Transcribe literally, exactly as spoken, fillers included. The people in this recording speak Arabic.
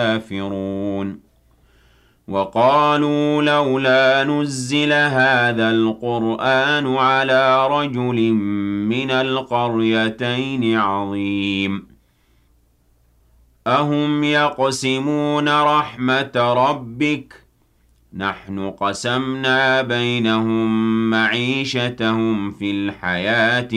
كافرون وقالوا لولا نزل هذا القرآن على رجل من القريتين عظيم أهم يقسمون رحمة ربك نحن قسمنا بينهم معيشتهم في الحياة